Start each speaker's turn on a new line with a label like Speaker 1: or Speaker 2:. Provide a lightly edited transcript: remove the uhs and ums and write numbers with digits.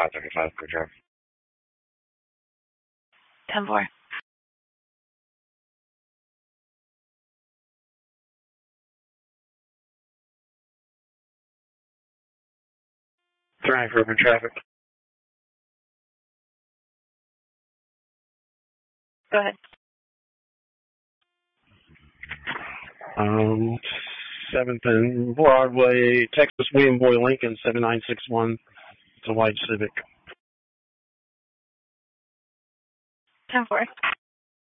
Speaker 1: 535 for traffic.
Speaker 2: 10-4.
Speaker 1: Trying for open traffic.
Speaker 2: Go ahead.
Speaker 1: 7th and Broadway, Texas, William Boy Lincoln, 7961. It's a white Civic.
Speaker 2: 10-4.